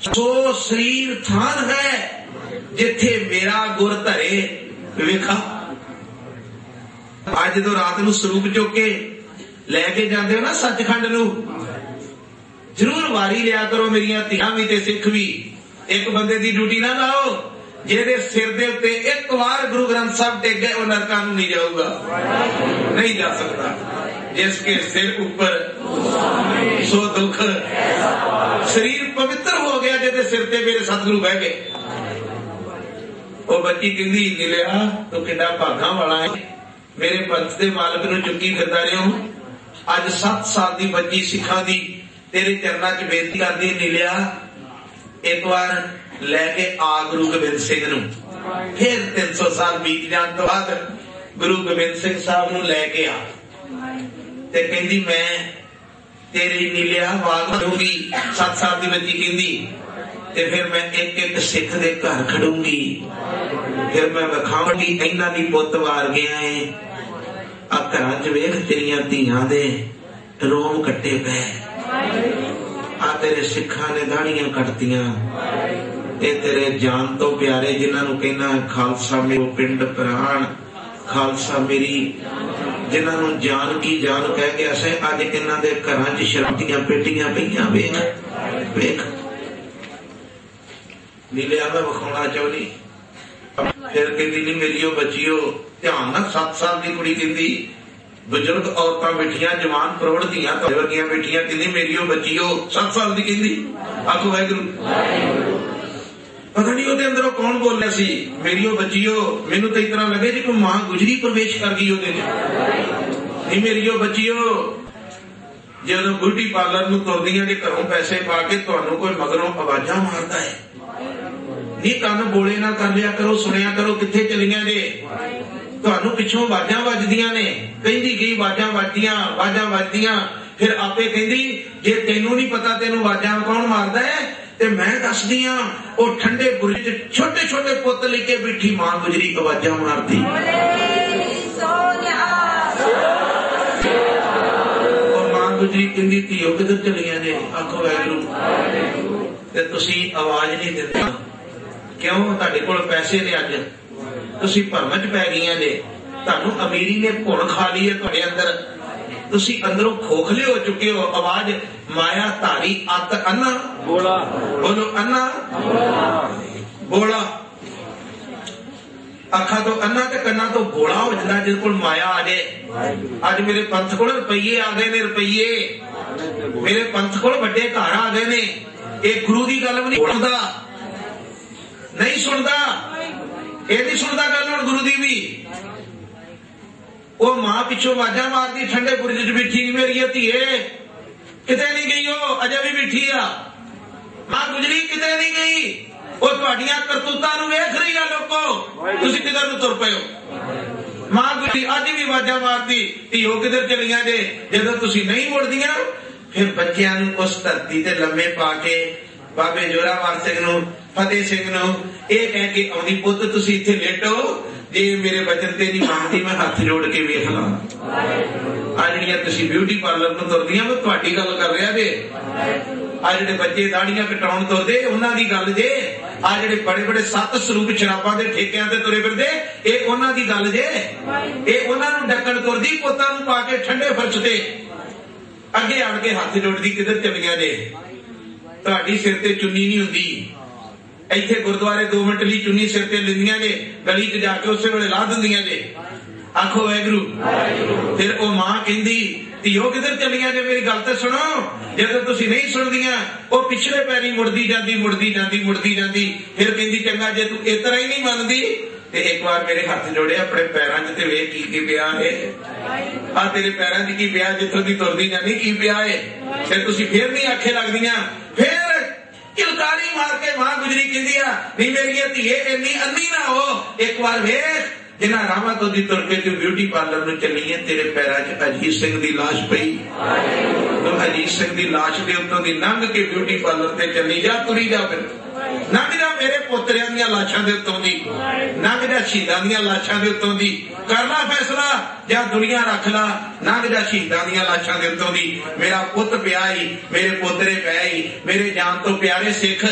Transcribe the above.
सो शरीर थान है जिथे मेरा गुर धरे वेखा। अज जो रात नूं सरूप चुक के लैके जाते हो ना सचखंड नूं, जरूर वारी लिया करो मेरिया धियां भी ते सिख भी। एक बंदे की ड्यूटी ना लाओ जेदे सिर दे उत्ते एक बार गुरु ग्रंथ साहब टेक गए वो नरकां नूं नहीं जाऊगा, नहीं जा सकता। जिसके सिर ऊपर सो दुख, शरीर पवित्र हो गया जेदे सिर ते मेरे सतगुरु बह गए। वो बच्ची कहंदी नीलिया तू किड्डा भागा वाला है, मेरे पंथ के मालक नूं चुकी फिरदा रहियो। अज 7 साल की बच्ची सिखा दी तेरे चरणा च बेनती करदी नीलिया एक बार लैके आ गुरु गोबिंद सिंह नूं। फिर 300 साल बीत जाने तो बाद गुरु गोबिंद सिंह साहब नूं लैके आ ते कहंदी मैं तेरी नीलिया वाग दूंगी। 7 साल की बच्ची कहंदी ते फिर मैं एक एक सिख दे घर खड़ूंगी, फिर मैं विखाऊंगी इन्हां दी पुत्त वार गया है। आ घरां च वेख तेरियां धीआं दे रोम कट्टे पे, आ तेरे सिखां ने दाड़ियां कटतियां, ये तेरे जान तो प्यारे जिन्हां नूं कहना खालसा मेरो पिंड प्राण, खालसा मेरी जिन्हां नूं जान की जान कह गया से अज इन्हां दे घरां च शराबीआं पेटियां पईआं। वेख वेख नीलिया मैं विखाउणा चाहुंदी। फिर कहती नहीं मेरी बच्चियो ध्यान ना 7 साल की कुड़ी कहती बजुर्ग औरतां बैठिया जवान प्रौढ़ धियां वर्गियां बैठिया कहती मेरी बच्चियो 7 साल की कहती आखो वाहिगुरू। पता नहीं ਉਹਦੇ ਅੰਦਰੋਂ कौन बोल रहा सी मेरी बच्चियो। मैनू तो इतना लगे जी कोई मां गुजरी प्रवेश कर गई ਉਹਦੇ नहीं मेरी बच्चियो। ਜਦੋਂ ब्यूटी पार्लर ਨੂੰ ਤੁਰਦੀਆਂ ਜੇ ਘਰੋਂ ਪੈਸੇ ਪਾ ਕੇ ਤੁਹਾਨੂੰ ਕੋਈ ਮਗਰੋਂ ਆਵਾਜ਼ਾਂ ਮਾਰਦਾ ਹੈ नहीं कान बोले ना कर लिया करो, सुनिया करो किथे चलिया जे तुहानू पिछों आवाजां वजदियां ने। कहंदी गई आवाजां वजदियां फिर आपे कहंदी जे तेनू नहीं पता तेनू आवाजां कौन मारदा है ते मैं दसदी हां ओ ठंडे बुर्ज च छोटे छोटे पुत्त लेके बैठी मां गुजरी आवाजां मारदी। और मां गुजरी कहंदी धीओ किधर चलिया ने आखो वाहिगुरू ते तुसीं आवाज नहीं दिंदे क्यों? तुहाडे कोल पैसे ने अज तुसीं भरम च पै गईआं जे, तुहानू अमीरी ने भुण खा ली है तुहाडे अंदर, तुसीं अंदरों खोखले हो चुके हो। आवाज माया धारी अत अन्ना बोला, बोलो अन्ना बोला। अखा तो अन्ना ते कन्ना तो बोला हो जाता जिस कोल माया आ जाए। अज मेरे पंथ कोल रुपये आ गए ने, रुपये मेरे पंथ कोल वड्डे घर आ गए ने। एक गुरु की गल भी नहीं सुनता, ये नहीं सुनता गल हुण गुरु दी भी। वो मां पिछों आवाजां मारदी ठंडे बुर्ज च बैठी मेरी धीए किते नहीं गई, हो अजे भी बैठी आ मां गुजरी किते नहीं गई। वो तुहाडीआं करतूतां नूं वेख रही आ लोको, तुसीं किधर नूं तुर पए हो। मां गुजरी अज भी आवाजां मारदी धीओ किधर चलियां जे। जदों तुसीं नहीं मुड़दियां फिर बच्चिआं नूं उस धरती ते लम्मे पा के बाबे जोरावर सिंह नूं फतेह सिंह नूं ये कह के आउंदी पुत्त तुसीं इत्थे लेटो, जे मेरे वचन ते नहीं मानदी मैं हाथ जोड़ के वेख ला। आ जिहड़ियां तुसीं ब्यूटी पार्लर नूं तुरदियां मैं तुहाडी गल कर रहा जे। आ जिहड़े बच्चे दाड़ियां कटाउण तुरदे उन्हां दी गल जे। आ जिहड़े बड़े बड़े 7 स्वरूप शराबां दे ठेकिआं ते तुरे फिरदे ये उन्हां दी गल जे। ये उन्हां नूं डक्कण तुरदी पुत्तां नूं पा के ठंडे फर्श ते अगे आण के हाथ जोड़दी किधर चलियां जे। तुहाडी सिर ते चुन्नी नहीं हुंदी, इत्थे गुरुद्वारे 2 मिनट लई चुन्नी सिर ते लैंदियां ने, गली च जाके उसे वेले ला दिंदियां ने। आखो वाहिगुरू। फिर वो मां कहंदी धीओ किधर चलियां जे मेरी गल ते सुनो। जदों तुसीं नहीं सुणदियां वो पिछले पैरी मुड़दी जांदी मुड़दी जांदी मुड़दी जांदी। फिर कहंदी चंगा जे तू इस तरह ही नहीं मनदी ते एक बार मेरे हाथ जोड़े अपने पैरां च ते वेख की पिया है। आ तेरे पैरां च की पिया जिथों दी तुरदी जांदी की पिया है। फिर तुसीं फिर नहीं आखे लगदियां। फिर किलकारी मार के मां गुजरी कहंदी आ नहीं मेरी धीए इन्नी अन्नी ना हो, एक बार वेख जिन्हां रावां तो दी तुर के तू ब्यूटी पार्लर नूं चली है तेरे पैरां च अजीत सिंह दी लाश पई। तो अजीत सिंह दी लाश दे उत्तों दी लंघ के ब्यूटी पार्लर ते चली जा, तुरी जा, फिर लंघ जा मेरे पोतरियां दी लाशां दे उत्तों दी, लंघ जा शहीदां दी लाशां दे उत्तों दी। करना फैसला या दुनिया रख ला, लंघ जा शहीदां दी लाशां दे उत्तों दी। मेरा पुत पिया ही, मेरे पोतरे पै ही, मेरे जान तो प्यारे सिख